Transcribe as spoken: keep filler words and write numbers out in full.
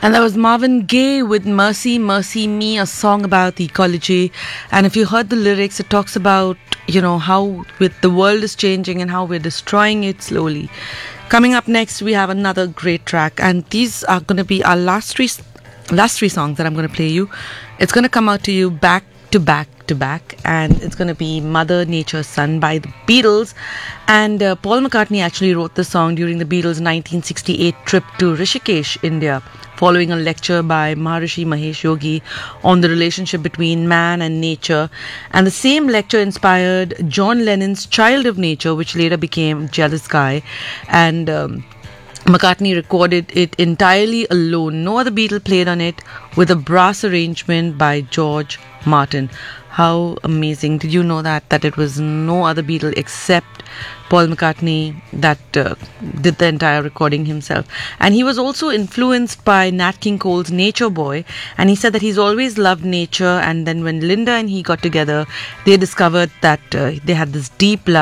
And that was Marvin Gaye with Mercy, Mercy Me, a song about ecology. And if you heard the lyrics, it talks about, you know, how with the world is changing and how we're destroying it slowly. Coming up next, we have another great track. And these are going to be our last three, last three songs that I'm going to play you. It's going to come out to you back to back to back, and it's going to be Mother Nature's Son by the Beatles. And uh, Paul McCartney actually wrote the song during the Beatles' nineteen sixty-eight trip to Rishikesh, India, following a lecture by Maharishi Mahesh Yogi on the relationship between man and nature. And the same lecture inspired John Lennon's Child of Nature, which later became Jealous Guy. And um, McCartney recorded it entirely alone. No other Beatle played on it, with a brass arrangement by George Martin. How amazing. Did you know that? That it was no other Beatle except Paul McCartney that uh, did the entire recording himself. And he was also influenced by Nat King Cole's Nature Boy. And he said that he's always loved nature. And then when Linda and he got together, they discovered that uh, they had this deep love